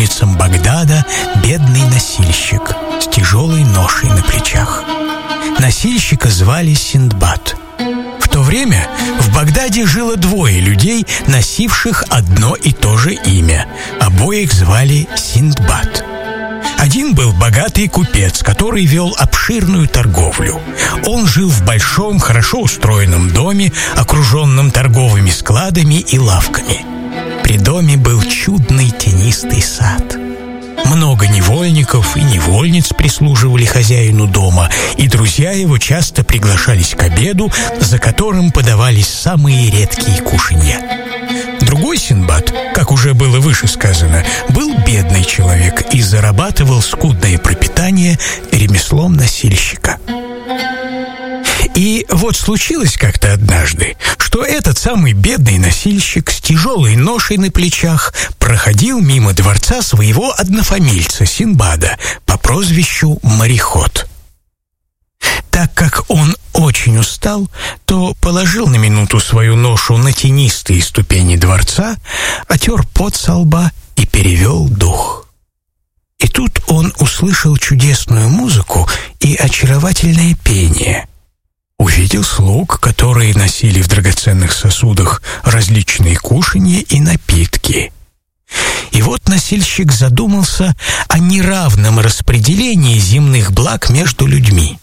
улицам Багдада бедный носильщик с тяжелой ношей на плечах. Носильщика звали Синдбад. В то время в Багдаде жило двое людей, носивших одно и то же имя. Обоих звали Синдбад. Один был богатый купец, который вел обширную торговлю. Он жил в большом, хорошо устроенном доме, окруженном торговыми складами и лавками. При доме был чудный тенистый сад. Много невольников и невольниц прислуживали хозяину дома, и друзья его часто приглашались к обеду, за которым подавались самые редкие кушанья. Другой Синдбад, как уже было выше сказано, был бедный человек и зарабатывал скудное пропитание ремеслом носильщика. И вот случилось как-то однажды, что этот самый бедный носильщик с тяжелой ношей на плечах проходил мимо дворца своего однофамильца Синдбада по прозвищу Мореход. Так как он очень устал, то положил на минуту свою ношу на тенистые ступени дворца, отер пот со лба и перевел дух. И тут он услышал чудесную музыку и очаровательное пение. Увидел слуг, которые носили в драгоценных сосудах различные кушанья и напитки. И вот носильщик задумался о неравном распределении земных благ между людьми.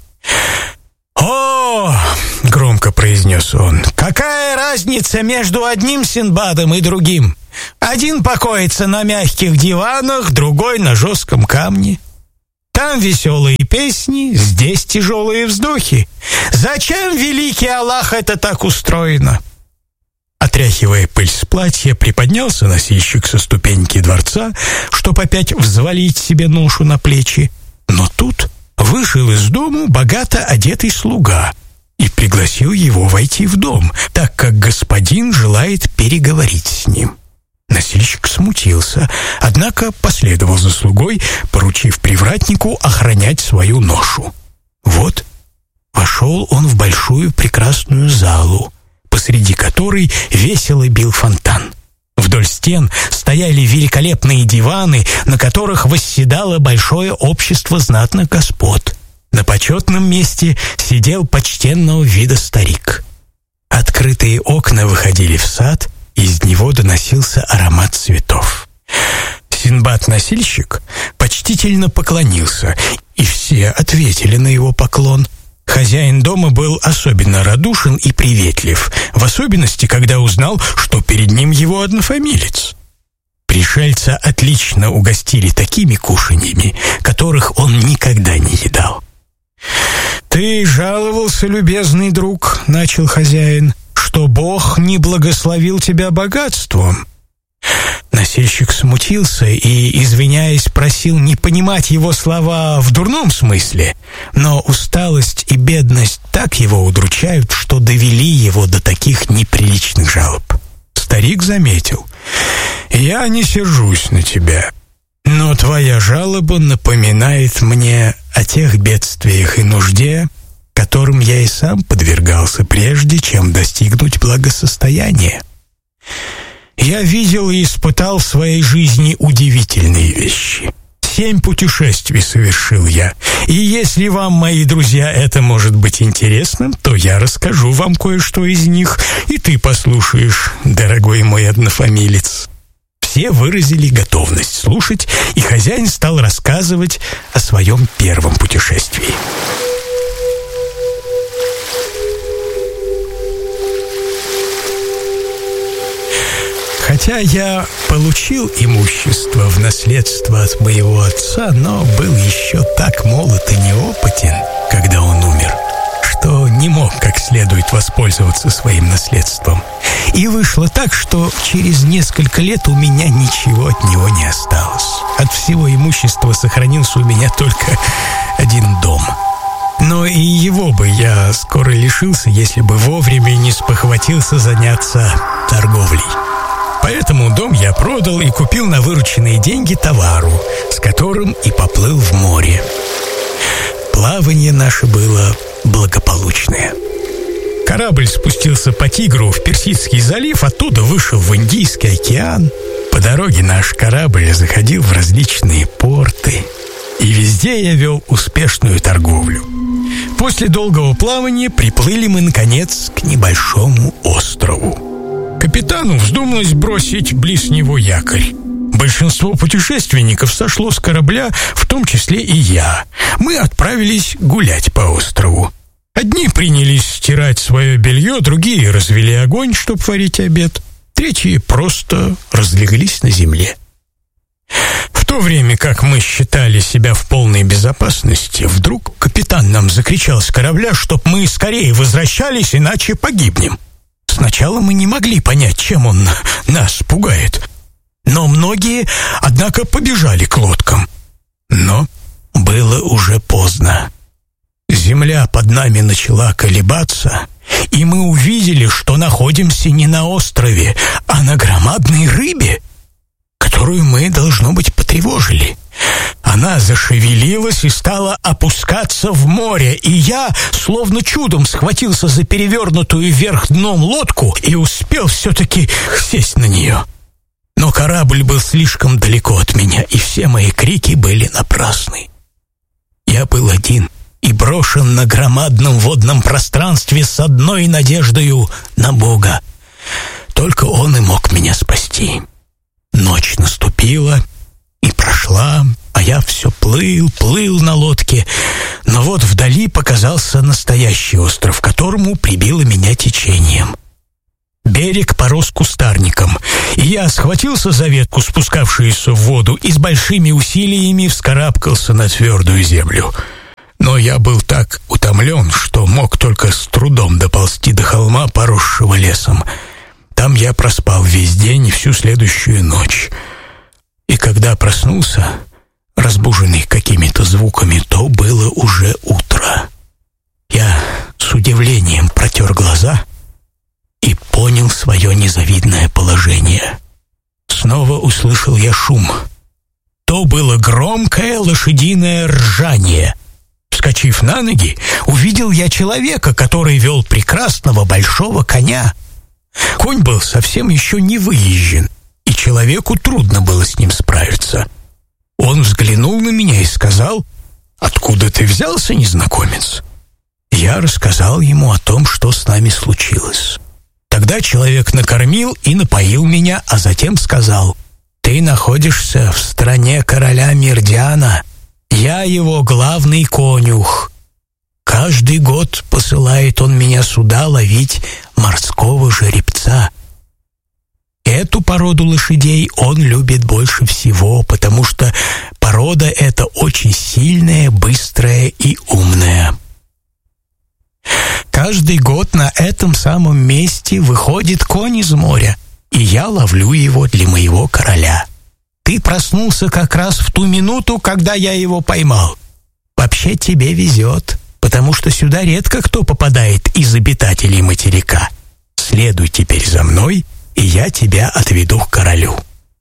«О!» — громко произнес он. «Какая разница между одним Синдбадом и другим? Один покоится на мягких диванах, другой на жестком камне. Там веселые песни, здесь тяжелые вздохи. Зачем, великий Аллах, это так устроено?» Отряхивая пыль с платья, приподнялся носильщик со ступеньки дворца, чтобы опять взвалить себе ношу на плечи. Но тут вышел из дому богато одетый слуга и пригласил его войти в дом, так как господин желает переговорить с ним. Носильщик смутился, однако последовал за слугой, поручив привратнику охранять свою ношу. Вот вошел он в большую прекрасную залу, посреди которой весело бил фонтан. Вдоль стен стояли великолепные диваны, на которых восседало большое общество знатных господ. На почетном месте сидел почтенного вида старик. Открытые окна выходили в сад, и из него доносился аромат цветов. Синдбад-носильщик почтительно поклонился, и все ответили на его поклон. Хозяин дома был особенно радушен и приветлив, в особенности, когда узнал, что перед ним его однофамилец. Пришельца отлично угостили такими кушаньями, которых он никогда не едал. «Ты жаловался, любезный друг, — начал хозяин, — что Бог не благословил тебя богатством». Носильщик смутился и, извиняясь, просил не понимать его слова в дурном смысле, но усталость и бедность так его удручают, что довели его до таких неприличных жалоб. Старик заметил: «Я не сержусь на тебя, но твоя жалоба напоминает мне о тех бедствиях и нужде, которым я и сам подвергался, прежде чем достигнуть благосостояния. Я видел и испытал в своей жизни удивительные вещи. 7 путешествий совершил я, и если вам, мои друзья, это может быть интересным, то я расскажу вам кое-что из них, и ты послушаешь, дорогой мой однофамилец». Все выразили готовность слушать, и хозяин стал рассказывать о своем первом путешествии. Хотя я получил имущество в наследство от моего отца, но был еще так молод и неопытен, когда он умер, что не мог как следует воспользоваться своим наследством. И вышло так, что через несколько лет у меня ничего от него не осталось. От всего имущества сохранился у меня только один дом. Но и его бы я скоро лишился, если бы вовремя не спохватился заняться торговлей. Поэтому дом я продал и купил на вырученные деньги товару, с которым и поплыл в море. Плавание наше было благополучное. Корабль спустился по Тигру в Персидский залив, оттуда вышел в Индийский океан. По дороге наш корабль заходил в различные порты, и везде я вел успешную торговлю. После долгого плавания приплыли мы, наконец, к небольшому острову. Капитану вздумалось бросить близ него якорь. Большинство путешественников сошло с корабля, в том числе и я. Мы отправились гулять по острову. Одни принялись стирать свое белье, другие развели огонь, чтобы варить обед. Третьи просто разлеглись на земле. В то время как мы считали себя в полной безопасности, вдруг капитан нам закричал с корабля, чтоб мы скорее возвращались, иначе погибнем. Сначала мы не могли понять, чем он нас пугает. Но многие, однако, побежали к лодкам. Но было уже поздно. Земля под нами начала колебаться, и мы увидели, что находимся не на острове, а на громадной рыбе, которую мы, должно быть, потревожили. Она зашевелилась и стала опускаться в море, и я, словно чудом, схватился за перевернутую вверх дном лодку и успел все-таки сесть на нее. Но корабль был слишком далеко от меня, и все мои крики были напрасны. Я был один и брошен на громадном водном пространстве с одной надеждою на Бога. Только Он и мог меня спасти. Ночь наступила и прошла, а я все плыл на лодке. Но вот вдали показался настоящий остров, к которому прибило меня течением. Берег порос кустарником, и я схватился за ветку, спускавшуюся в воду, и с большими усилиями вскарабкался на твердую землю. Но я был так утомлен, что мог только с трудом доползти до холма, поросшего лесом. Там я проспал весь день и всю следующую ночь. И когда проснулся, разбуженный какими-то звуками, то было уже утро. Я с удивлением протер глаза и понял свое незавидное положение. Снова услышал я шум. То было громкое лошадиное ржание. Вскочив на ноги, увидел я человека, который вел прекрасного большого коня. Конь был совсем еще не выезжен, и человеку трудно было с ним справиться. Он взглянул на меня и сказал: «Откуда ты взялся, незнакомец?» Я рассказал ему о том, что с нами случилось. Тогда человек накормил и напоил меня, а затем сказал: «Ты находишься в стране короля Мирдиана. Я его главный конюх. Каждый год посылает он меня сюда ловить морского жеребца. Эту породу лошадей он любит больше всего, потому что порода эта очень сильная, быстрая и умная. Каждый год на этом самом месте выходит конь из моря, и я ловлю его для моего короля. Ты проснулся как раз в ту минуту, когда я его поймал. Вообще тебе везет, потому что сюда редко кто попадает из обитателей материка. Следуй теперь за мной, и я тебя отведу к королю».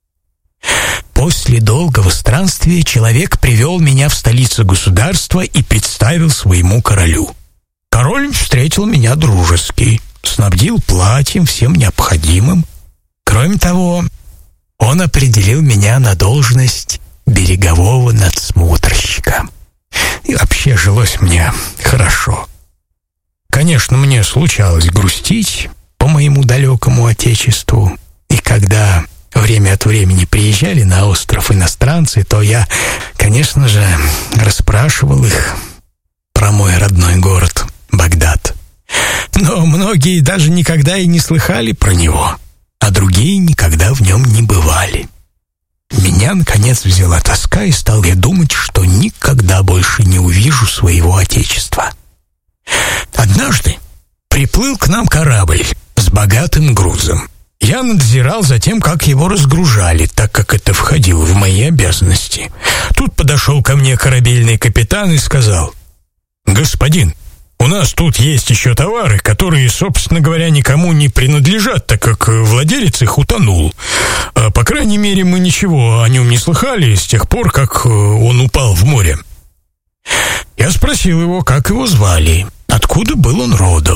После долгого странствия человек привел меня в столицу государства и представил своему королю. Король встретил меня дружески, снабдил платьем, всем необходимым. Кроме того, он определил меня на должность берегового надсмотрщика. И вообще жилось мне хорошо. Конечно, мне случалось грустить по моему далекому отечеству, и когда время от времени приезжали на остров иностранцы, то я, конечно же, расспрашивал их про мой родной город Багдад. Но многие даже никогда и не слыхали про него, а другие никогда в нем не бывали. Меня, наконец, взяла тоска, и стал я думать, что никогда больше не увижу своего отечества. Однажды приплыл к нам корабль с богатым грузом. Я надзирал за тем, как его разгружали, так как это входило в мои обязанности. Тут подошел ко мне корабельный капитан и сказал: «Господин, у нас тут есть еще товары, которые, собственно говоря, никому не принадлежат, так как владелец их утонул. По крайней мере, мы ничего о нем не слыхали с тех пор, как он упал в море». Я спросил его, как его звали, откуда был он родом.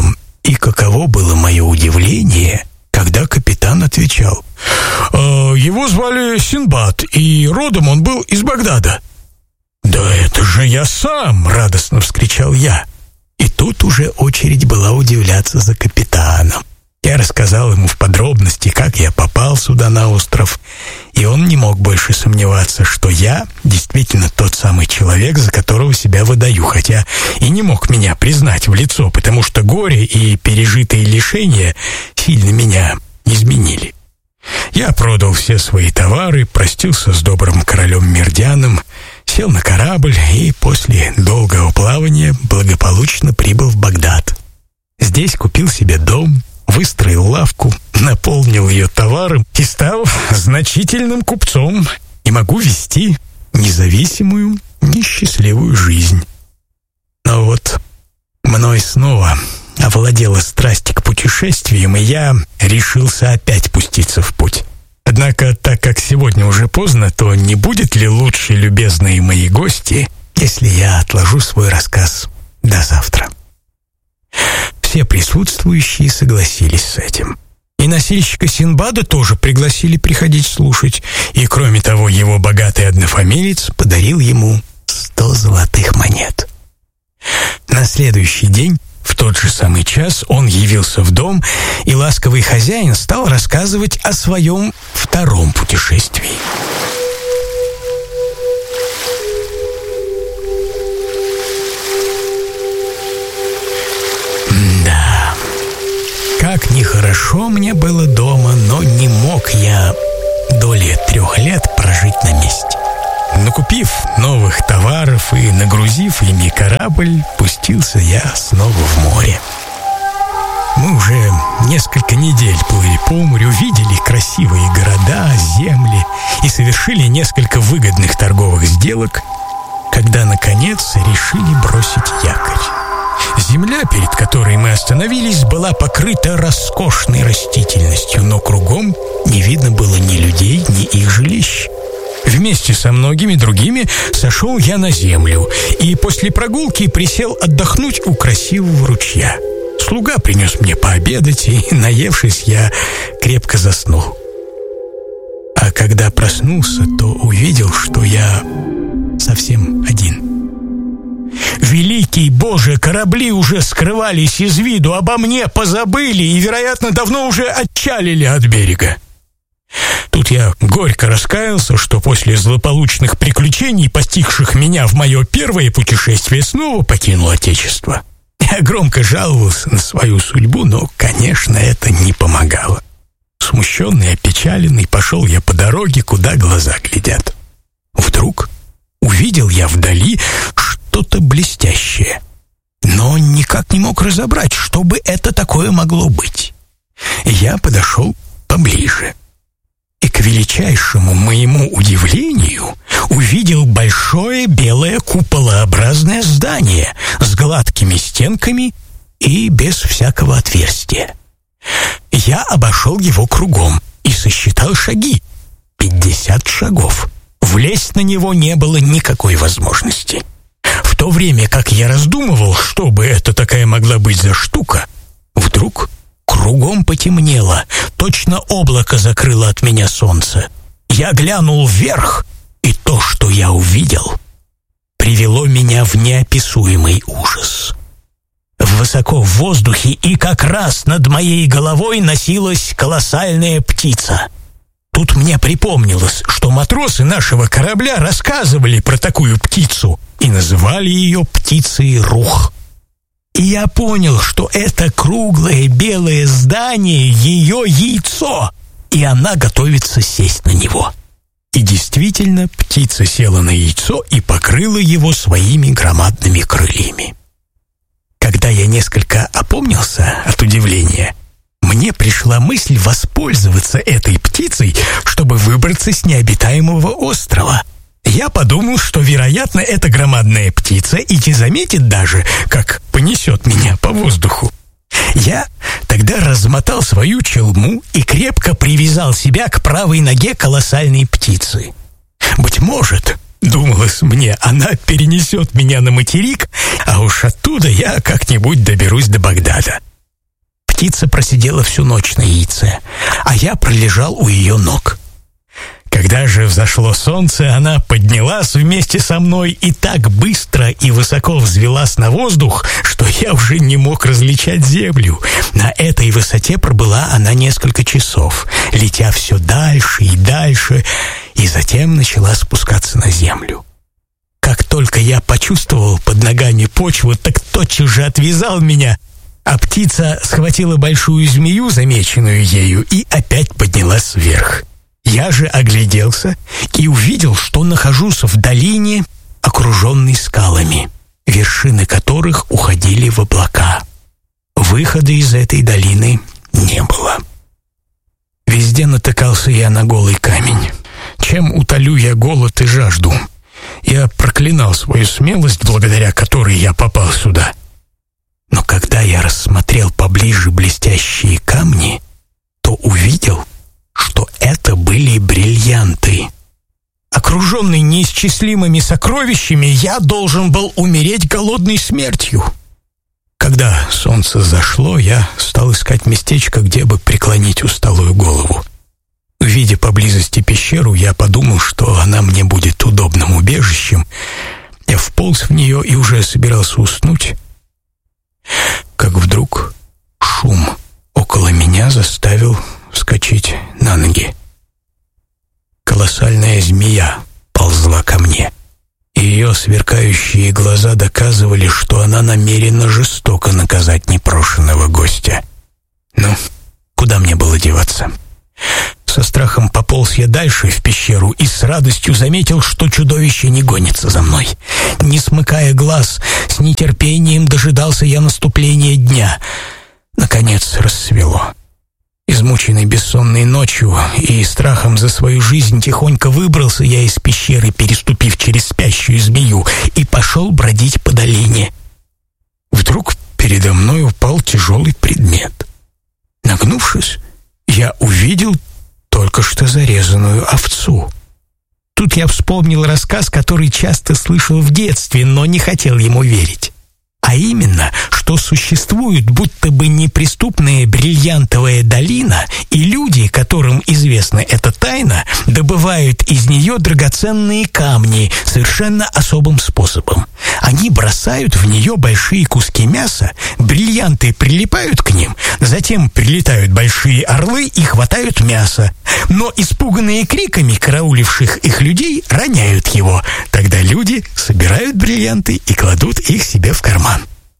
И каково было мое удивление, когда капитан отвечал: «Его звали Синдбад, и родом он был из Багдада». «Да это же я сам!» — радостно вскричал я. И тут уже очередь была удивляться за капитаном. Я рассказал ему в подробности, как я попал сюда на остров, и он не мог больше сомневаться, что я действительно тот самый человек, за которого себя выдаю, хотя и не мог меня признать в лицо, потому что горе и пережитые лишения сильно меня изменили. Я продал все свои товары, простился с добрым королем Мирдяном, сел на корабль и после долгого плавания благополучно прибыл в Багдад. Здесь купил себе дом, выстроил лавку, наполнил ее товаром и стал значительным купцом, и могу вести независимую, несчастливую жизнь. Но вот мной снова овладела страсть к путешествиям, и я решился опять пуститься в путь. Однако, так как сегодня уже поздно, то не будет ли лучше, любезные мои гости, если я отложу свой рассказ до завтра? Все присутствующие согласились с этим. И носильщика Синдбада тоже пригласили приходить слушать, и, кроме того, его богатый однофамилец подарил ему 100 золотых монет. На следующий день, в тот же самый час, он явился в дом, и ласковый хозяин стал рассказывать о своем втором путешествии. Да, как нехорошо мне было дома, но не мог я доли 3 лет прожить на месте. Накупив новых товаров и нагрузив ими корабль, пустился я снова в море. Мы уже несколько недель плыли по морю, видели красивые города, земли и совершили несколько выгодных торговых сделок, когда, наконец, решили бросить якорь. Земля, перед которой мы остановились, была покрыта роскошной растительностью, но кругом не видно было ни людей, ни их жилищ. Вместе со многими другими сошел я на землю и после прогулки присел отдохнуть у красивого ручья. Слуга принес мне пообедать, и, наевшись, я крепко заснул. А когда проснулся, то увидел, что я совсем один. Великий Боже, корабли уже скрывались из виду, обо мне позабыли и, вероятно, давно уже отчалили от берега. Тут я горько раскаялся, что после злополучных приключений, постигших меня в мое первое путешествие, снова покинул Отечество. Я громко жаловался на свою судьбу, но, конечно, это не помогало. Смущенный, опечаленный, пошел я по дороге, куда глаза глядят. Вдруг увидел я вдали что-то блестящее, но никак не мог разобрать, что бы это такое могло быть. Я подошел поближе и, к величайшему моему удивлению, увидел большое белое куполообразное здание с гладкими стенками и без всякого отверстия. Я обошел его кругом и сосчитал шаги. 50 шагов. Влезть на него не было никакой возможности. В то время, как я раздумывал, что бы это такая могла быть за штука, вдруг кругом потемнело, точно облако закрыло от меня солнце. Я глянул вверх, и то, что я увидел, привело меня в неописуемый ужас. Высоко в воздухе и как раз над моей головой носилась колоссальная птица. Тут мне припомнилось, что матросы нашего корабля рассказывали про такую птицу и называли ее птицей Рух. И я понял, что это круглое белое здание — ее яйцо, и она готовится сесть на него. И действительно, птица села на яйцо и покрыла его своими громадными крыльями. Когда я несколько опомнился от удивления, мне пришла мысль воспользоваться этой птицей, чтобы выбраться с необитаемого острова. Я подумал, что, вероятно, эта громадная птица и не заметит даже, как понесет меня по воздуху. Я тогда размотал свою челму и крепко привязал себя к правой ноге колоссальной птицы. Быть может, думалось мне, она перенесет меня на материк, а уж оттуда я как-нибудь доберусь до Багдада. птица просидела всю ночь на яйце, а я пролежал у ее ног. Когда же взошло солнце, она поднялась вместе со мной и так быстро и высоко взвилась на воздух, что я уже не мог различать землю. На этой высоте пробыла она несколько часов, летя все дальше и дальше, и затем начала спускаться на землю. Как только я почувствовал под ногами почву, так тотчас же отвязал меня, а птица схватила большую змею, замеченную ею, и опять поднялась вверх. Я же огляделся и увидел, что нахожусь в долине, окруженной скалами, вершины которых уходили в облака. Выхода из этой долины не было. Везде натыкался я на голый камень. Чем утолю я голод и жажду? Я проклинал свою смелость, благодаря которой я попал сюда. Но когда я рассмотрел поближе блестящие камни, то увидел, что это были бриллианты. Окруженный неисчислимыми сокровищами, я должен был умереть голодной смертью. Когда солнце зашло, я стал искать местечко, где бы преклонить усталую голову. Увидя поблизости пещеру, я подумал, что она мне будет удобным убежищем. Я вполз в нее и уже собирался уснуть, как вдруг шум около меня заставил вскочить на ноги. Колоссальная змея ползла ко мне, и ее сверкающие глаза доказывали, что она намерена жестоко наказать непрошенного гостя. Ну, куда мне было деваться? Со страхом пополз я дальше в пещеру и с радостью заметил, что чудовище не гонится за мной. Не смыкая глаз, с нетерпением дожидался я наступления дня. Наконец рассвело. Измученный бессонной ночью и страхом за свою жизнь, тихонько выбрался я из пещеры, переступив через спящую змею, и пошел бродить по долине. Вдруг передо мной упал тяжелый предмет. Нагнувшись, я увидел только что зарезанную овцу. Тут я вспомнил рассказ, который часто слышал в детстве, но не хотел ему верить. А именно, что существует будто бы неприступная бриллиантовая долина, и люди, которым известна эта тайна, добывают из нее драгоценные камни совершенно особым способом. Они бросают в нее большие куски мяса, бриллианты прилипают к ним, затем прилетают большие орлы и хватают мясо. Но испуганные криками карауливших их людей роняют его. Тогда люди собирают бриллианты и кладут их себе в карман.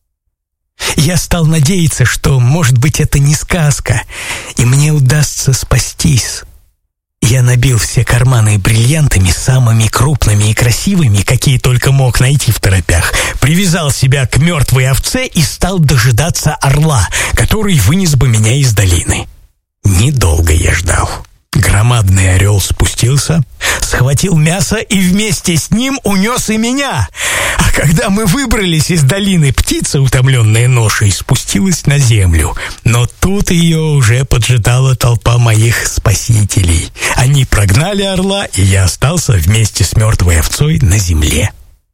Я стал надеяться, что, может быть, это не сказка, и мне удастся спастись. Я набил все карманы бриллиантами, самыми крупными и красивыми, какие только мог найти в торопях, привязал себя к мертвой овце и стал дожидаться орла, который вынес бы меня из долины. Недолго я ждал. Громадный орел спустился, схватил мясо и вместе с ним унес и меня. А когда мы выбрались из долины, птица, утомленная ношей, спустилась на землю. Но тут ее уже поджидала толпа моих спасителей. Они прогнали орла, и я остался вместе с мертвой овцой на земле.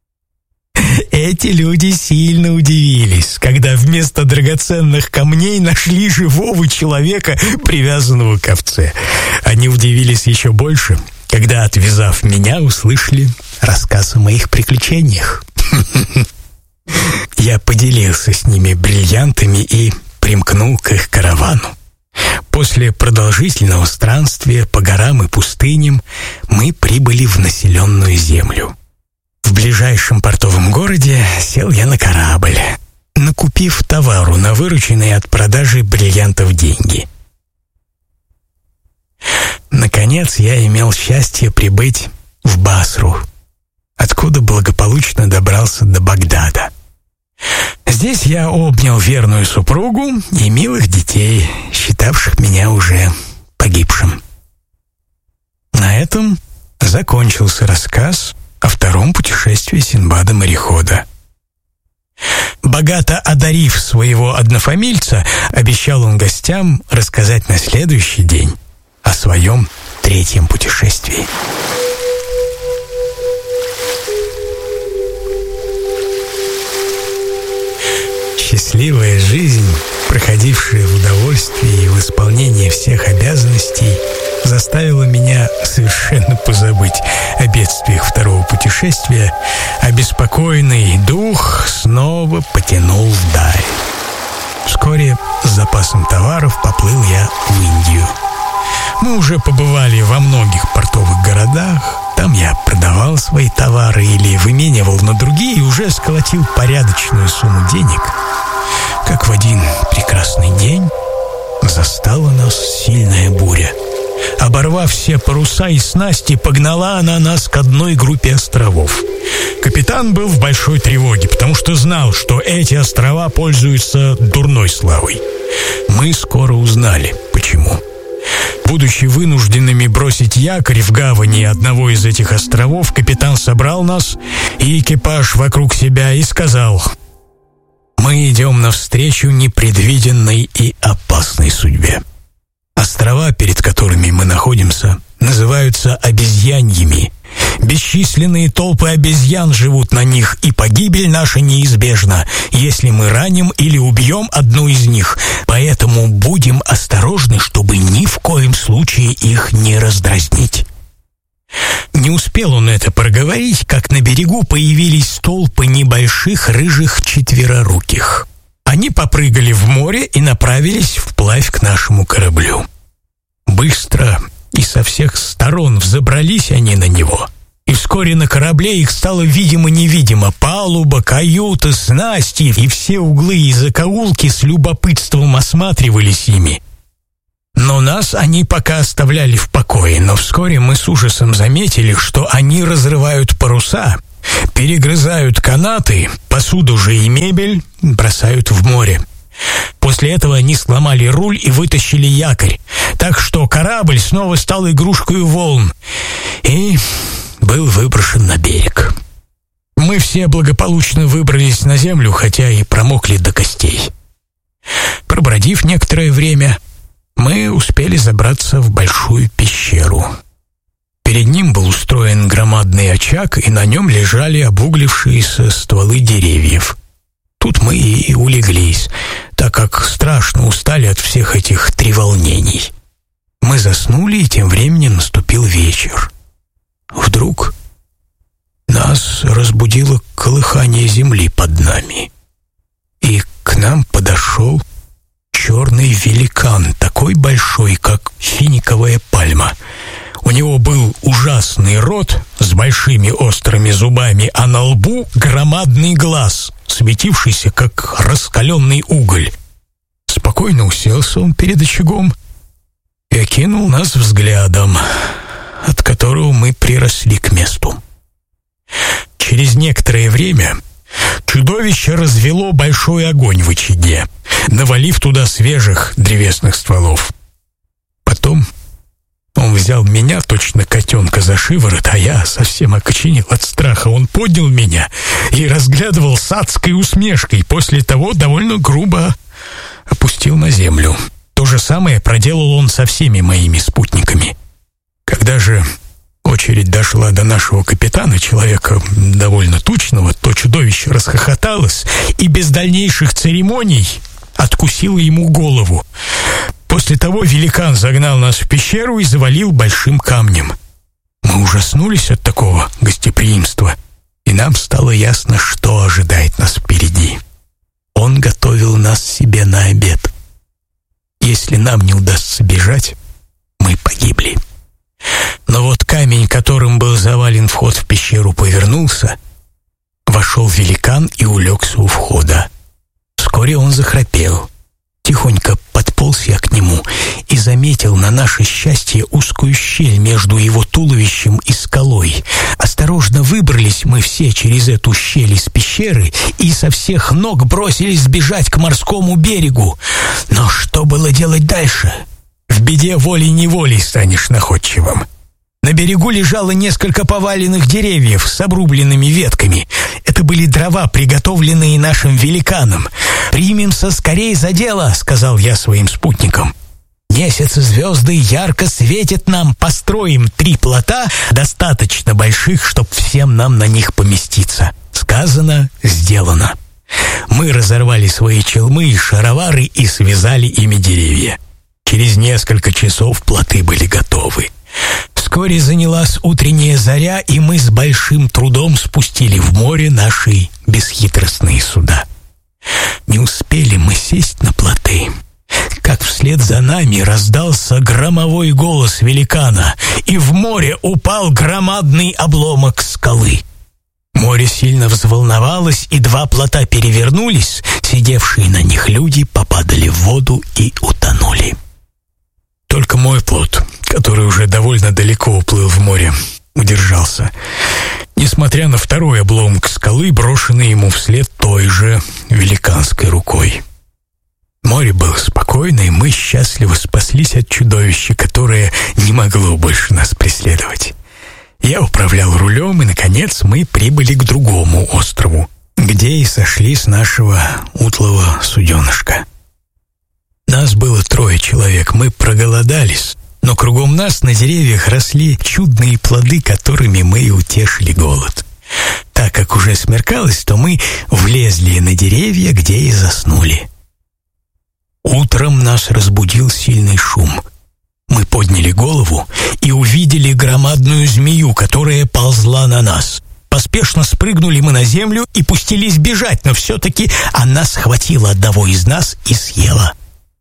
Эти люди сильно удивились, когда вместо драгоценных камней нашли живого человека, привязанного к овце. Они удивились еще больше, когда, отвязав меня, услышали рассказ о моих приключениях. Я поделился с ними бриллиантами и примкнул к их каравану. После продолжительного странствия по горам и пустыням мы прибыли в населенную землю. В ближайшем портовом городе сел я на корабль, накупив товару на вырученные от продажи бриллиантов деньги. Наконец я имел счастье прибыть в Басру, откуда благополучно добрался до Багдада. Здесь я обнял верную супругу и милых детей, считавших меня уже погибшим. На этом закончился рассказ о втором путешествии Синдбада-морехода. Богато одарив своего однофамильца, обещал он гостям рассказать на следующий день о своем третьем путешествии. Счастливая жизнь, проходившая в удовольствии и в исполнении всех обязанностей, заставила меня совершенно позабыть о бедствиях второго путешествия, а беспокойный дух снова потянул вдаль. Вскоре с запасом товаров поплыл я в Индию. Мы уже побывали во многих портовых городах. Там я продавал свои товары или выменивал на другие и уже сколотил порядочную сумму денег. Как в один прекрасный день застала нас сильная буря. Оборвав все паруса и снасти, погнала она нас к одной группе островов. Капитан был в большой тревоге, потому что знал, что эти острова пользуются дурной славой. Мы скоро узнали, почему. Будучи вынужденными бросить якорь в гавани одного из этих островов, капитан собрал нас и экипаж вокруг себя и сказал: «Мы идем навстречу непредвиденной и опасной судьбе. Острова, перед которыми мы находимся, называются обезьяньями. Бесчисленные толпы обезьян живут на них, и погибель наша неизбежна, если мы раним или убьем одну из них. Поэтому будем осторожны, чтобы ни в коем случае их не раздразнить». Не успел он это проговорить, как на берегу появились толпы небольших рыжих четвероруких. Они попрыгали в море и направились вплавь к нашему кораблю. Быстро и со всех сторон взобрались они на него, и вскоре на корабле их стало видимо-невидимо. Палуба, каюта, снасти и все углы и закоулки с любопытством осматривались ими. Но нас они пока оставляли в покое, но вскоре мы с ужасом заметили, что они разрывают паруса, перегрызают канаты, посуду же и мебель бросают в море. После этого они сломали руль и вытащили якорь, так что корабль снова стал игрушкой волн и был выброшен на берег. Мы все благополучно выбрались на землю, хотя и промокли до костей. Пробродив некоторое время, мы успели забраться в большую пещеру. Перед ним был устроен громадный очаг, и на нем лежали обуглившиеся стволы деревьев. Тут мы и улеглись, так как страшно устали от всех этих треволнений. Мы заснули, и тем временем наступил вечер. Вдруг нас разбудило колыхание земли под нами, и к нам подошел черный великан, такой большой, как финиковая пальма. У него был ужасный рот с большими острыми зубами, а на лбу громадный глаз, светившийся, как раскаленный уголь. Спокойно уселся он перед очагом и окинул нас взглядом, от которого мы приросли к месту. Через некоторое время чудовище развело большой огонь в очаге, навалив туда свежих древесных стволов. Потом он взял меня, точно котенка, за шиворот, а я совсем окоченел от страха. Он поднял меня и разглядывал с адской усмешкой. После того довольно грубо опустил на землю. То же самое проделал он со всеми моими спутниками. Когда же очередь дошла до нашего капитана, человека довольно тучного, то чудовище расхохоталось и без дальнейших церемоний откусило ему голову. После того великан загнал нас в пещеру и завалил большим камнем. Мы ужаснулись от такого гостеприимства, и нам стало ясно, что ожидает нас впереди. Он готовил нас себе на обед. Если нам не удастся бежать, мы погибли. Но вот камень, которым был завален вход в пещеру, повернулся, вошел великан и улегся у входа. Вскоре он захрапел. Тихонько подполз я к нему и заметил на наше счастье узкую щель между его туловищем и скалой. Осторожно выбрались мы все через эту щель из пещеры и со всех ног бросились бежать к морскому берегу. Но что было делать дальше? В беде волей-неволей станешь находчивым. На берегу лежало несколько поваленных деревьев с обрубленными ветками. Это были дрова, приготовленные нашим великаном. «Примемся скорей за дело», — сказал я своим спутникам. «Месяцы звезды ярко светят нам. Построим 3 плота, достаточно больших, чтобы всем нам на них поместиться». Сказано, сделано. мы разорвали свои челмы и шаровары и связали ими деревья. Через несколько часов плоты были готовы. Вскоре занялась утренняя заря, и мы с большим трудом спустили в море наши бесхитростные суда. Не успели мы сесть на плоты, как вслед за нами раздался громовой голос великана, и в море упал громадный обломок скалы. Море сильно взволновалось, и 2 плота перевернулись, сидевшие на них люди попадали в воду и утонули. Только мой плот, который уже довольно далеко уплыл в море, удержался, несмотря на второй обломок скалы, брошенный ему вслед той же великанской рукой. Море было спокойно, и мы счастливо спаслись от чудовища, которое не могло больше нас преследовать. Я управлял рулем, и, наконец, мы прибыли к другому острову, где и сошли с нашего утлого суденышка. Нас было 3 человек, мы проголодались, но кругом нас на деревьях росли чудные плоды, которыми мы и утешили голод. Так как уже смеркалось, то мы влезли на деревья, где и заснули. Утром нас разбудил сильный шум. Мы подняли голову и увидели громадную змею, которая ползла на нас. Поспешно спрыгнули мы на землю и пустились бежать, но все-таки она схватила одного из нас и съела.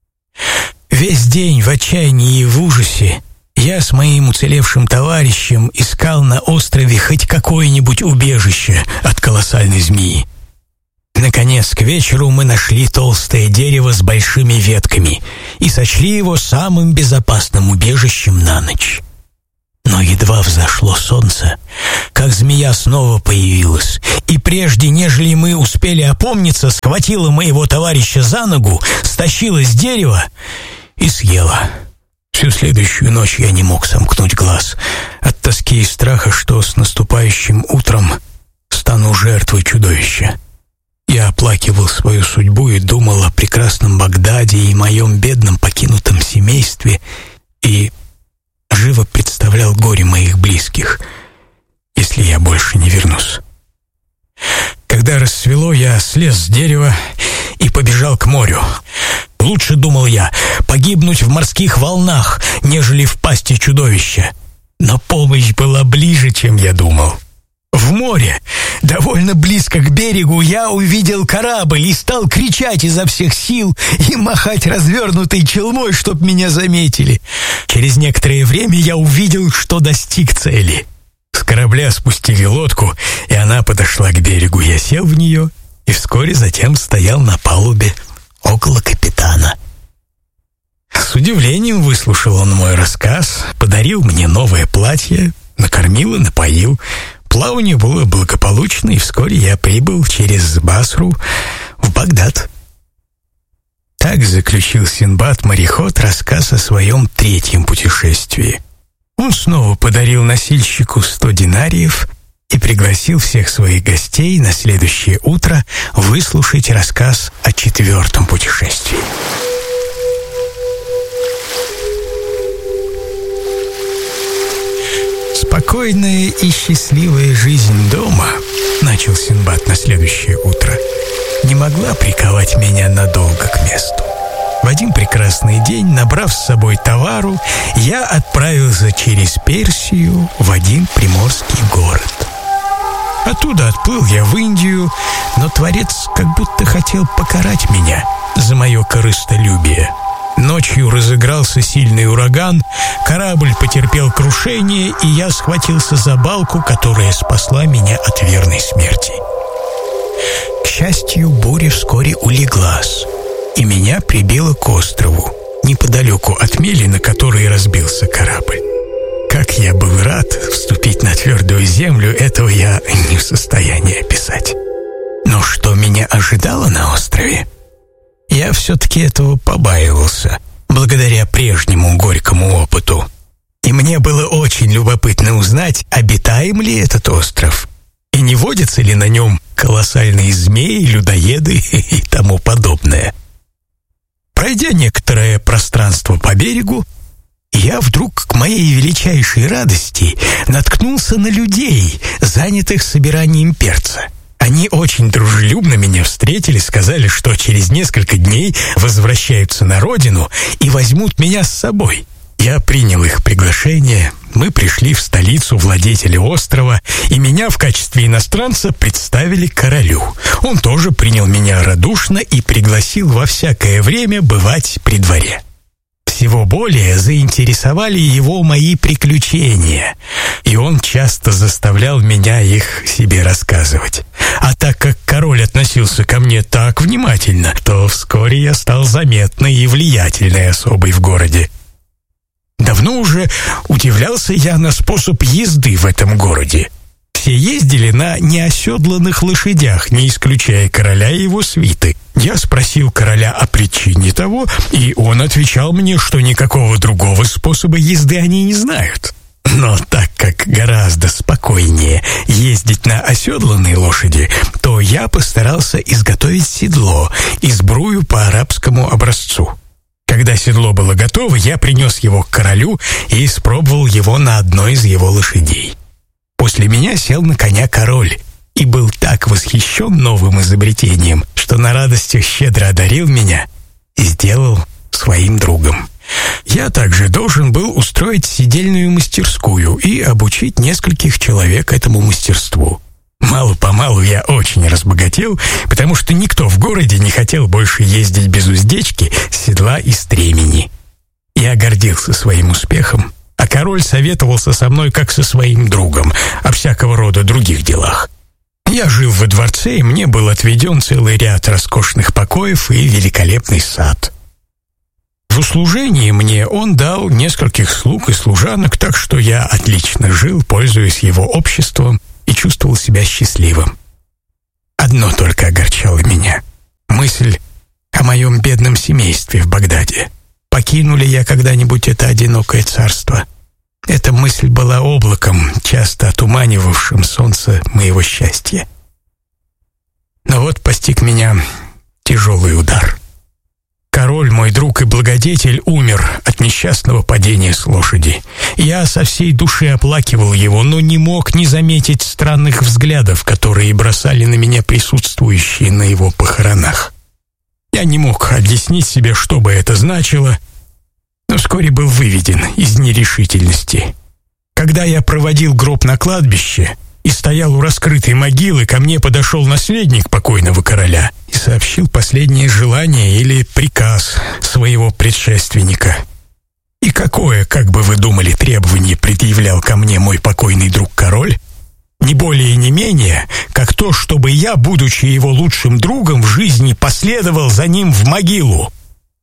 Весь день в отчаянии и в ужасе я с моим уцелевшим товарищем искал на острове хоть какое-нибудь убежище от колоссальной змеи. Наконец, к вечеру мы нашли толстое дерево с большими ветками и сочли его самым безопасным убежищем на ночь. Но едва взошло солнце, как змея снова появилась, и прежде, нежели мы успели опомниться, схватила моего товарища за ногу, стащила с дерева и съела. Всю следующую ночь я не мог сомкнуть глаз от тоски и страха, что с наступающим утром стану жертвой чудовища. Я оплакивал свою судьбу и думал о прекрасном Багдаде и моем бедном покинутом семействе, и живо представлял горе моих близких, если я больше не вернусь. Когда рассвело, я слез с дерева и побежал к морю. Лучше, думал я, погибнуть в морских волнах, нежели в пасти чудовища. Но помощь была ближе, чем я думал. В море, довольно близко к берегу, я увидел корабль и стал кричать изо всех сил и махать развернутой челмой, чтоб меня заметили. Через некоторое время я увидел, что достиг цели. С корабля спустили лодку, и она подошла к берегу. Я сел в нее и вскоре затем стоял на палубе около капитана. С удивлением выслушал он мой рассказ, подарил мне новое платье, накормил и напоил. Плавание было благополучно, и вскоре я прибыл через Басру в Багдад. Так заключил Синдбад-мореход рассказ о своем 3-м путешествии. Он снова подарил носильщику 100 динариев и пригласил всех своих гостей на следующее утро выслушать рассказ о 4-м путешествии. «Спокойная и счастливая жизнь дома», — начал Синдбад на следующее утро, «не могла приковать меня надолго к месту. В один прекрасный день, набрав с собой товару, я отправился через Персию в один приморский город. Оттуда отплыл я в Индию, но Творец как будто хотел покарать меня за мое корыстолюбие. Ночью разыгрался сильный ураган, корабль потерпел крушение, и я схватился за балку, которая спасла меня от верной смерти. К счастью, буря вскоре улеглась, и меня прибило к острову, неподалеку от мели, на которой разбился корабль. Как я был рад вступить на твердую землю, этого я не в состоянии описать. Но что меня ожидало на острове? Я все-таки этого побаивался, благодаря прежнему горькому опыту. И мне было очень любопытно узнать, обитаем ли этот остров, и не водятся ли на нем колоссальные змеи, людоеды и тому подобное. Пройдя некоторое пространство по берегу, я вдруг, к моей величайшей радости, наткнулся на людей, занятых собиранием перца. Они очень дружелюбно меня встретили, сказали, что через несколько дней возвращаются на родину и возьмут меня с собой. Я принял их приглашение, мы пришли в столицу владетеля острова, и меня в качестве иностранца представили королю. Он тоже принял меня радушно и пригласил во всякое время бывать при дворе. Всего более заинтересовали его мои приключения, и он часто заставлял меня их себе рассказывать. А так как король относился ко мне так внимательно, то вскоре я стал заметной и влиятельной особой в городе. Давно уже удивлялся я на способ езды в этом городе. Все ездили на неоседланных лошадях, не исключая короля и его свиты. Я спросил короля о причине того, и он отвечал мне, что никакого другого способа езды они не знают. Но так как гораздо спокойнее ездить на оседланной лошади, то я постарался изготовить седло и сбрую по арабскому образцу. Когда седло было готово, я принес его к королю и испробовал его на одной из его лошадей. После меня сел на коня король и был так восхищен новым изобретением, что на радостях щедро одарил меня и сделал своим другом. Я также должен был устроить сидельную мастерскую и обучить нескольких человек этому мастерству. Мало-помалу я очень разбогател, потому что никто в городе не хотел больше ездить без уздечки, седла и стремени. Я гордился своим успехом, а король советовался со мной как со своим другом о всякого рода других делах. Я жил во дворце, и мне был отведен целый ряд роскошных покоев и великолепный сад. В услужении мне он дал нескольких слуг и служанок, так что я отлично жил, пользуясь его обществом, и чувствовал себя счастливым. Одно только огорчало меня — мысль о моем бедном семействе в Багдаде. Покину ли я когда-нибудь это одинокое царство? Эта мысль была облаком, часто отуманивавшим солнце моего счастья. Но вот постиг меня тяжелый удар. Король, мой друг и благодетель, умер от несчастного падения с лошади. Я со всей души оплакивал его, но не мог не заметить странных взглядов, которые бросали на меня присутствующие на его похоронах. Я не мог объяснить себе, что бы это значило, но вскоре был выведен из нерешительности. Когда я проводил гроб на кладбище и стоял у раскрытой могилы, ко мне подошел наследник покойного короля и сообщил последнее желание или приказ своего предшественника. И какое, как бы вы думали, требование предъявлял ко мне мой покойный друг король? Не более и не менее, как то, чтобы я, будучи его лучшим другом в жизни, последовал за ним в могилу.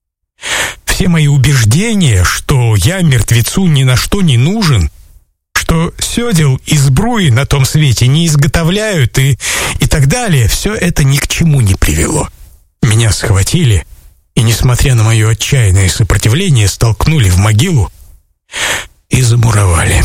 Все мои убеждения, что я мертвецу ни на что не нужен, что седел и сбруи на том свете не изготовляют и так далее, все это ни к чему не привело. Меня схватили и, несмотря на мое отчаянное сопротивление, столкнули в могилу и замуровали.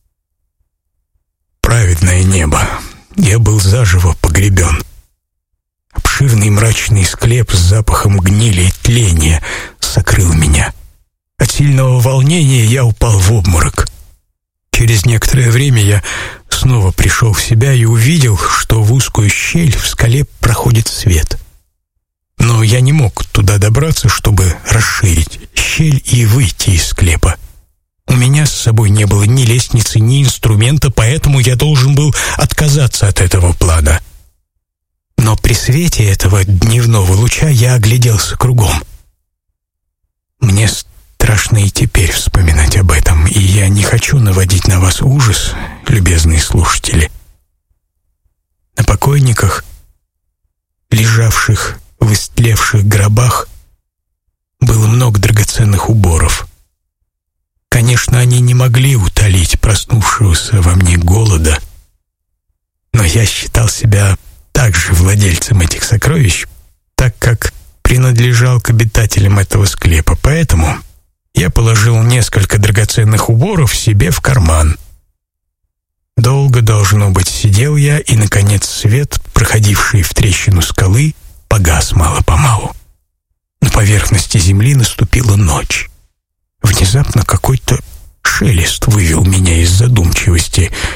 Праведное небо, я был заживо погребен. Обширный мрачный склеп с запахом гнили и тления сокрыл меня. От сильного волнения я упал в обморок. Через некоторое время я снова пришел в себя и увидел, что в узкую щель в скале проходит свет. Но я не мог туда добраться, чтобы расширить щель и выйти из склепа. У меня с собой не было ни лестницы, ни инструмента, поэтому я должен был отказаться от этого плана. Но при свете этого дневного луча я огляделся кругом. Мне страшно и теперь вспоминать об этом, и я не хочу наводить на вас ужас, любезные слушатели. На покойниках, лежавших в истлевших гробах, было много драгоценных уборов. Конечно, они не могли утолить проснувшегося во мне голода, но я считал себя также владельцем этих сокровищ, так как принадлежал к обитателям этого склепа, поэтому я положил несколько драгоценных уборов себе в карман. Долго, должно быть, сидел я, и, наконец, свет, проходивший в трещину скалы, погас мало-помалу. На поверхности земли наступила ночь. Внезапно какой-то шелест вывел меня из задумчивости.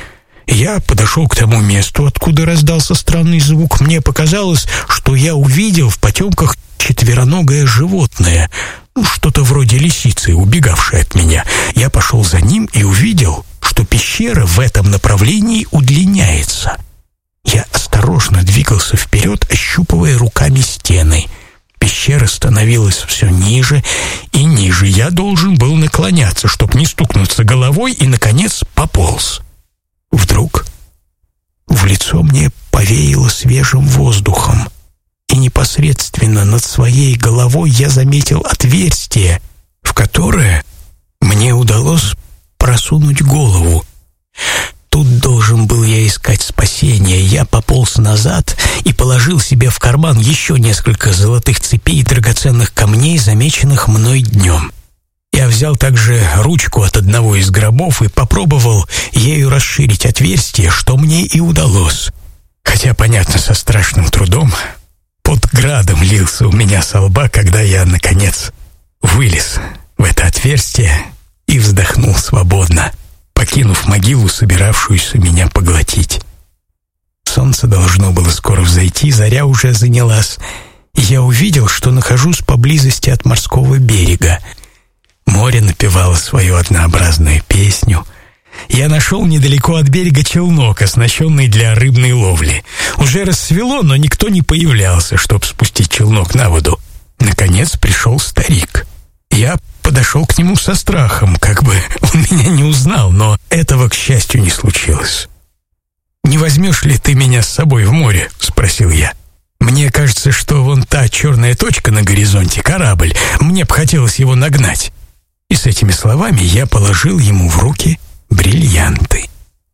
Я подошел к тому месту, откуда раздался странный звук. Мне показалось, что я увидел в потемках четвероногое животное, что-то вроде лисицы, убегавшее от меня. Я пошел за ним и увидел, что пещера в этом направлении удлиняется. Я осторожно двигался вперед, ощупывая руками стены. Пещера становилась все ниже и ниже. Я должен был наклоняться, чтобы не стукнуться головой, и, наконец, пополз. Вдруг в лицо мне повеяло свежим воздухом, и непосредственно над своей головой я заметил отверстие, в которое мне удалось просунуть голову. Тут должен был я искать спасения. Я пополз назад и положил себе в карман еще несколько золотых цепей и драгоценных камней, замеченных мной днем. Я взял также ручку от одного из гробов и попробовал ею расширить отверстие, что мне и удалось. Хотя, понятно, со страшным трудом. Пот градом лился у меня со лба, когда я, наконец, вылез в это отверстие и вздохнул свободно, покинув могилу, собиравшуюся меня поглотить. Солнце должно было скоро взойти, заря уже занялась, и я увидел, что нахожусь поблизости от морского берега. Море напевало свою однообразную песню. Я нашел недалеко от берега челнок, оснащенный для рыбной ловли. Уже рассвело, но никто не появлялся, чтобы спустить челнок на воду. Наконец пришел старик. Я подошел к нему со страхом, как бы он меня не узнал, но этого, к счастью, не случилось. «Не возьмешь ли ты меня с собой в море?» — спросил я. «Мне кажется, что вон та черная точка на горизонте — корабль. Мне бы хотелось его нагнать». И с этими словами я положил ему в руки бриллианты.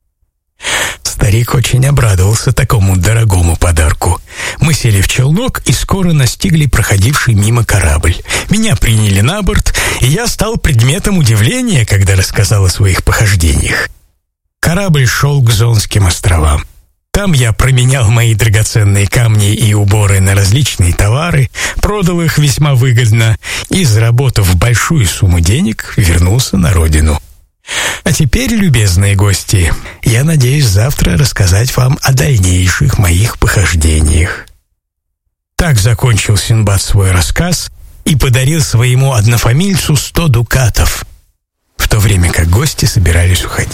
Старик очень обрадовался такому дорогому подарку. Мы сели в челнок и скоро настигли проходивший мимо корабль. Меня приняли на борт, и я стал предметом удивления, когда рассказал о своих похождениях. Корабль шел к Зонским островам. Там я променял мои драгоценные камни и уборы на различные товары, продал их весьма выгодно и, заработав большую сумму денег, вернулся на родину. А теперь, любезные гости, я надеюсь завтра рассказать вам о дальнейших моих похождениях. Так закончил Синдбад свой рассказ и подарил своему однофамильцу 100 дукатов, в то время как гости собирались уходить.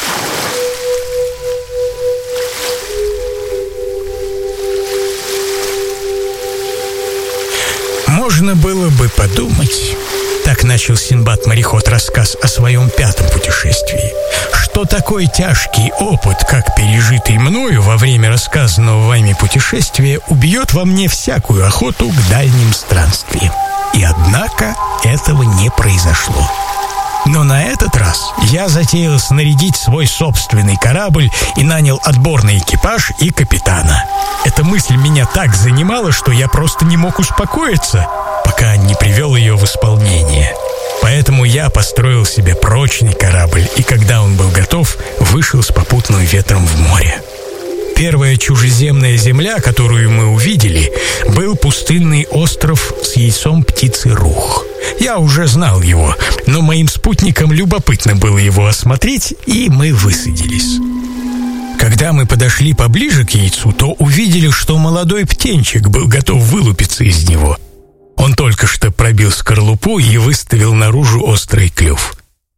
Можно было бы подумать, так начал Синдбад-мореход рассказ о своем 5-м путешествии, что такой тяжкий опыт, как пережитый мною во время рассказанного вами путешествия, убьет во мне всякую охоту к дальним странствиям. И однако этого не произошло. Но на этот раз я затеял снарядить свой собственный корабль и нанял отборный экипаж и капитана. Эта мысль меня так занимала, что я просто не мог успокоиться, пока не привел ее в исполнение. Поэтому я построил себе прочный корабль, и когда он был готов, вышел с попутным ветром в море. Первая чужеземная земля, которую мы увидели, был пустынный остров с яйцом птицы Рух. Я уже знал его, но моим спутникам любопытно было его осмотреть, и мы высадились. Когда мы подошли поближе к яйцу, то увидели, что молодой птенчик был готов вылупиться из него. Он только что пробил скорлупу и выставил наружу острый клюв.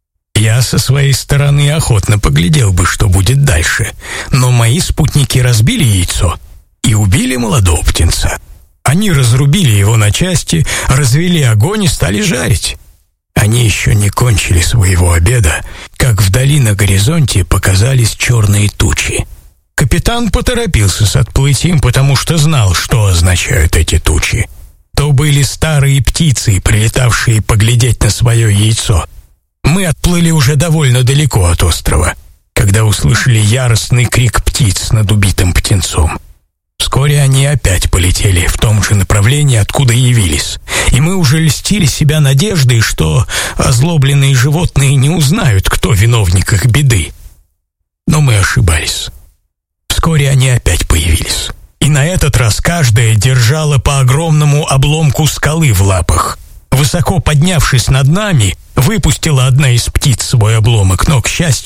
Я со своей стороны охотно поглядел бы, что будет дальше, но мои спутники разбили яйцо и убили молодого птенца. Они разрубили его на части, развели огонь и стали жарить. Они еще не кончили своего обеда, как вдали на горизонте показались черные тучи. Капитан поторопился с отплытием, потому что знал, что означают эти тучи. То были старые птицы, прилетавшие поглядеть на свое яйцо. Мы отплыли уже довольно далеко от острова, когда услышали яростный крик птиц над убитым птенцом. Вскоре они опять полетели в том же направлении, откуда явились, и мы уже льстили себя надеждой, что озлобленные животные не узнают, кто виновник их беды. Но мы ошибались. Вскоре они опять появились, и на этот раз каждая держала по огромному обломку скалы в лапах. Высоко поднявшись над нами, выпустила одна из птиц свой обломок, но, к счастью,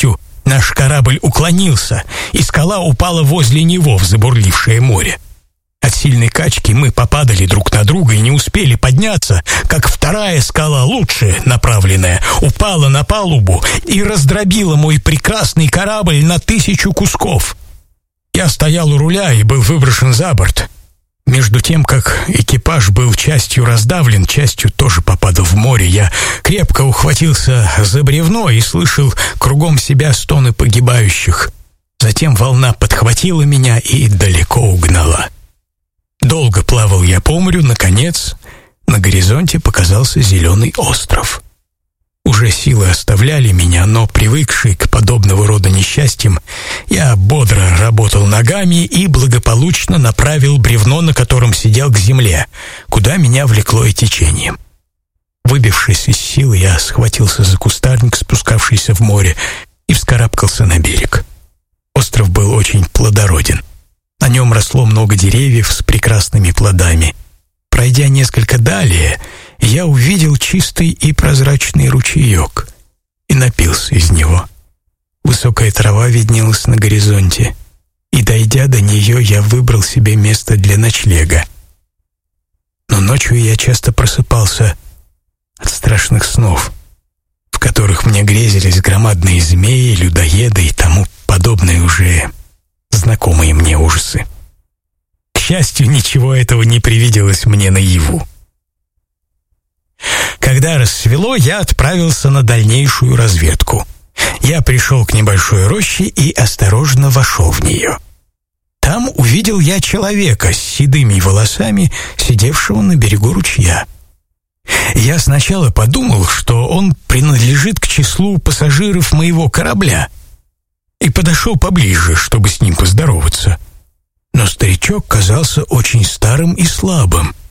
Наш корабль уклонился, и скала упала возле него в забурлившее море. От сильной качки мы попадали друг на друга и не успели подняться, как вторая скала, лучше направленная, упала на палубу и раздробила мой прекрасный корабль на 1000 кусков. Я стоял у руля и был выброшен за борт. Между тем, как экипаж был частью раздавлен, частью тоже попадал в море, я крепко ухватился за бревно и слышал кругом себя стоны погибающих. Затем волна подхватила меня и далеко угнала. Долго плавал я по морю, наконец, на горизонте показался зеленый остров. Уже силы оставляли меня, но, привыкший к подобного рода несчастьям, я бодро работал ногами и благополучно направил бревно, на котором сидел, к земле, куда меня влекло и течением. Выбившись из сил, я схватился за кустарник, спускавшийся в море, и вскарабкался на берег. Остров был очень плодороден. На нем росло много деревьев с прекрасными плодами. Пройдя несколько далее, я увидел чистый и прозрачный ручеек и напился из него. Высокая трава виднелась на горизонте, и, дойдя до нее, я выбрал себе место для ночлега. Но ночью я часто просыпался от страшных снов, в которых мне грезились громадные змеи, людоеды и тому подобные уже знакомые мне ужасы. К счастью, ничего этого не привиделось мне наяву. Когда рассвело, я отправился на дальнейшую разведку. Я пришел к небольшой роще и осторожно вошел в нее. Там увидел я человека с седыми волосами, сидевшего на берегу ручья. Я сначала подумал, что он принадлежит к числу пассажиров моего корабля, и подошел поближе, чтобы с ним поздороваться. Но старичок казался очень старым и слабым.